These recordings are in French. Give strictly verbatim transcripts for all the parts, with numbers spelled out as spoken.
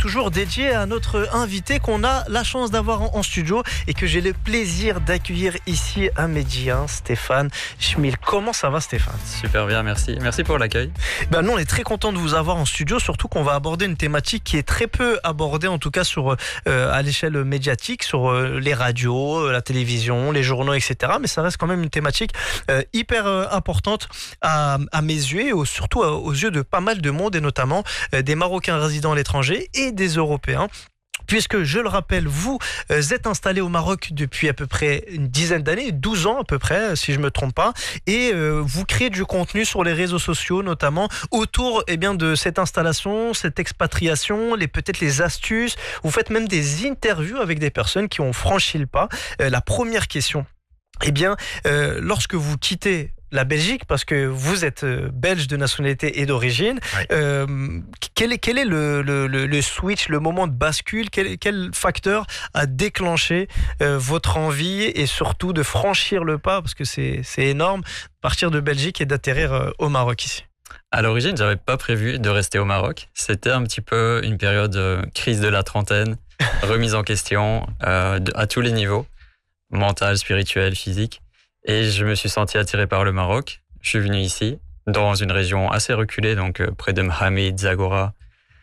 toujours dédié à notre invité qu'on a la chance d'avoir en, en studio et que j'ai le plaisir d'accueillir ici à Mehdi, hein, Stéphane Schmil. Comment ça va, Stéphane? Super bien, merci. Merci pour l'accueil. Ben, nous, on est très content de vous avoir en studio, surtout qu'on va aborder une thématique qui est très peu abordée, en tout cas sur, euh, à l'échelle médiatique, sur euh, les radios, la télévision, les journaux, et cetera. Mais ça reste quand même une thématique euh, hyper euh, importante à, à mes yeux et au, surtout à, aux yeux de pas mal de monde, et notamment euh, des Marocains résidant à l'étranger et des Européens. Puisque, je le rappelle, vous êtes installé au Maroc depuis à peu près une dizaine d'années, douze ans à peu près, si je ne me trompe pas, et euh, vous créez du contenu sur les réseaux sociaux, notamment autour eh bien, de cette installation, cette expatriation, les, peut-être les astuces. Vous faites même des interviews avec des personnes qui ont franchi le pas. Euh, la première question, eh bien, euh, lorsque vous quittez la Belgique, parce que vous êtes belge de nationalité et d'origine. Oui. Euh, quel est, quel est le, le, le switch, le moment de bascule? Quel, quel facteur a déclenché euh, votre envie et surtout de franchir le pas, parce que c'est, c'est énorme, partir de Belgique et d'atterrir euh, au Maroc ici? À l'origine, j'avais pas prévu de rester au Maroc. C'était un petit peu une période de crise de la trentaine, remise en question euh, de, à tous les niveaux, mental, spirituel, physique. Et je me suis senti attiré par le Maroc. Je suis venu ici, dans une région assez reculée, donc euh, près de Mohamed, Zagora.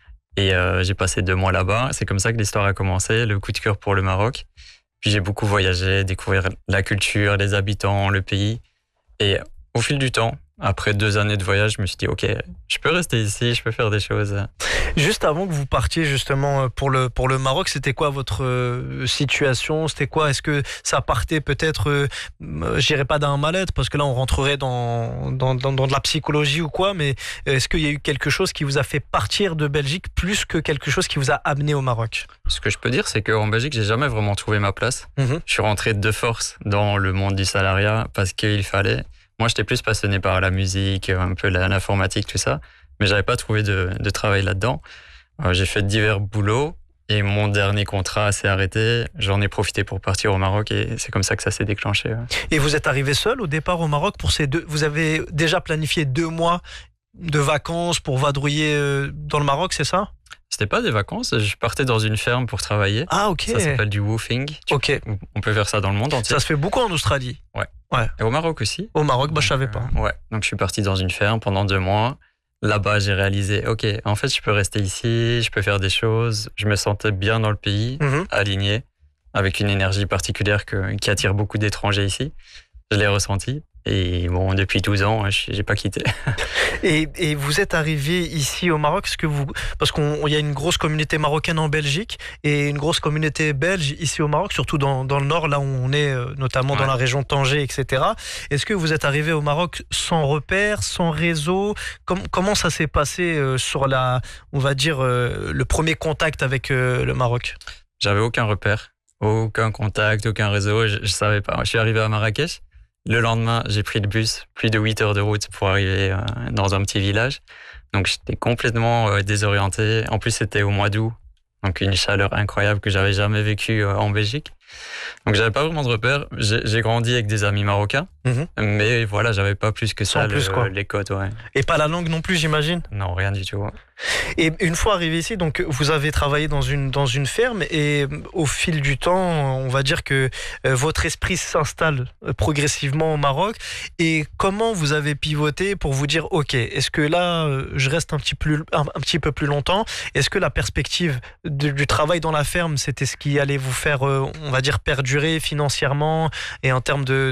Et euh, j'ai passé deux mois là-bas. C'est comme ça que l'histoire a commencé, le coup de cœur pour le Maroc. Puis j'ai beaucoup voyagé, découvert la culture, les habitants, le pays. Et au fil du temps, après deux années de voyage, je me suis dit, ok, je peux rester ici, je peux faire des choses. Juste avant que vous partiez justement pour le, pour le Maroc, c'était quoi votre euh, situation? C'était quoi? Est-ce que ça partait peut-être, euh, j'irais pas d'un mal-être, parce que là on rentrerait dans, dans, dans, dans de la psychologie ou quoi, mais est-ce qu'il y a eu quelque chose qui vous a fait partir de Belgique plus que quelque chose qui vous a amené au Maroc? Ce que je peux dire, c'est qu'en Belgique, j'ai jamais vraiment trouvé ma place. Mm-hmm. Je suis rentré de force dans le monde du salariat parce qu'il fallait. Moi, j'étais plus passionné par la musique, un peu l'informatique, tout ça. Mais j'avais pas trouvé de, de travail là-dedans. Euh, j'ai fait divers boulots et mon dernier contrat s'est arrêté. J'en ai profité pour partir au Maroc et c'est comme ça que ça s'est déclenché. Ouais. Et vous êtes arrivé seul au départ au Maroc pour ces deux. Vous avez déjà planifié deux mois de vacances pour vadrouiller dans le Maroc, c'est ça? C'était pas des vacances, je partais dans une ferme pour travailler. Ah, ok. Ça s'appelle du woofing. Ok. On peut faire ça dans le monde entier. Ça se fait beaucoup en Australie. Ouais. Ouais. Et au Maroc aussi. Au Maroc, bah, je savais pas. Euh, ouais. Donc je suis parti dans une ferme pendant deux mois. Là-bas, j'ai réalisé, ok, en fait, je peux rester ici, je peux faire des choses. Je me sentais bien dans le pays, mm-hmm. aligné, avec une énergie particulière que, qui attire beaucoup d'étrangers ici. Je l'ai ressenti. Et bon, depuis douze ans, je n'ai pas quitté. Et, et vous êtes arrivé ici au Maroc, parce que vous, parce qu'il y a une grosse communauté marocaine en Belgique et une grosse communauté belge ici au Maroc, surtout dans, dans le nord, là où on est, notamment ouais. dans la région de Tanger, et cetera. Est-ce que vous êtes arrivé au Maroc sans repère, sans réseau? Com- Comment ça s'est passé sur la, on va dire, le premier contact avec le Maroc? J'avais aucun repère, aucun contact, aucun réseau. Je ne savais pas. Je suis arrivé à Marrakech. Le lendemain, j'ai pris le bus, plus de huit heures de route pour arriver euh, dans un petit village. Donc, j'étais complètement euh, désorienté. En plus, c'était au mois d'août. Donc, une chaleur incroyable que j'avais jamais vécue euh, en Belgique. Donc, j'avais pas vraiment de repères. J'ai, j'ai grandi avec des amis marocains. Mmh. Mais voilà, j'avais pas plus que ça, plus, le, quoi. les codes, ouais. Et pas la langue non plus, j'imagine? Non, rien du tout. Et une fois arrivé ici, donc vous avez travaillé dans une, dans une ferme et au fil du temps, on va dire que euh, votre esprit s'installe progressivement au Maroc. Et comment vous avez pivoté pour vous dire, ok, est-ce que là, euh, je reste un petit, plus, un, un petit peu plus longtemps? Est-ce que la perspective de, du travail dans la ferme, c'était ce qui allait vous faire, euh, on va dire, perdurer financièrement et en termes de